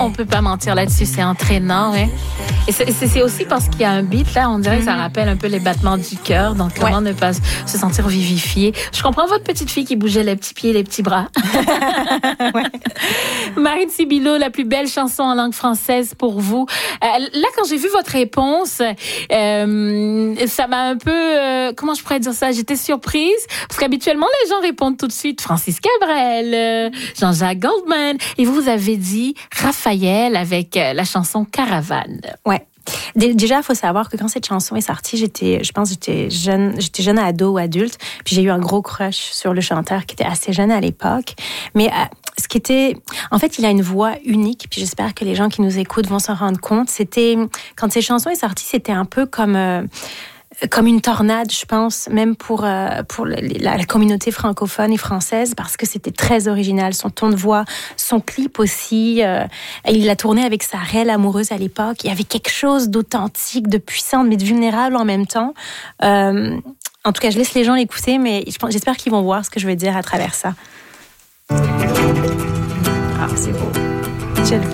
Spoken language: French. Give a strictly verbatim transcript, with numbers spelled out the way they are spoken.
On peut pas mentir là-dessus, c'est entraînant, hein. Et c'est, c'est, c'est aussi parce qu'il y a un beat, là, on dirait que ça rappelle un peu les battements du cœur. Donc, comment ouais. ne pas se sentir vivifié? Je comprends votre petite fille qui bougeait les petits pieds, les petits bras. ouais. Marine Sibilo, la plus belle chanson en langue française pour vous. Euh, là, quand j'ai vu votre réponse, euh, ça m'a un peu... Euh, comment je pourrais dire ça? J'étais surprise. Parce qu'habituellement, les gens répondent tout de suite Francis Cabrel, euh, Jean-Jacques Goldman. Et vous, vous avez dit Raphaël avec euh, la chanson Caravane. Ouais. Déjà, il faut savoir que quand cette chanson est sortie, j'étais, je pense, j'étais jeune, j'étais jeune ado ou adulte, puis j'ai eu un gros crush sur le chanteur qui était assez jeune à l'époque. Mais euh, ce qui était, en fait, il a une voix unique, puis j'espère que les gens qui nous écoutent vont s'en rendre compte. C'était, quand cette chanson est sortie, c'était un peu comme euh, comme une tornade, je pense, même pour euh, pour la, la communauté francophone et française, parce que c'était très original. Son ton de voix, son clip aussi. Euh, il l'a tourné avec sa réelle amoureuse à l'époque. Il y avait quelque chose d'authentique, de puissant, mais de vulnérable en même temps. Euh, en tout cas, je laisse les gens l'écouter, mais j'espère qu'ils vont voir ce que je veux dire à travers ça. Ah, c'est beau. Je